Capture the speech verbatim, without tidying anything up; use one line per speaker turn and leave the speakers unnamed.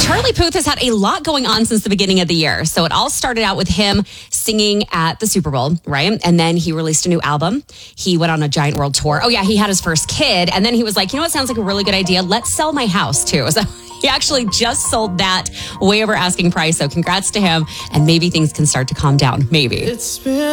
Charlie Puth has had a lot going on since the beginning of the year. So it all started out with him singing at the Super Bowl, right? And then he released a new album. He went on a giant world tour. Oh, yeah, he had his first kid. And then he was like, you know what sounds like a really good idea? Let's sell my house, too. So he actually just sold that way over asking price. So congrats to him. And maybe things can start to calm down. Maybe. It's been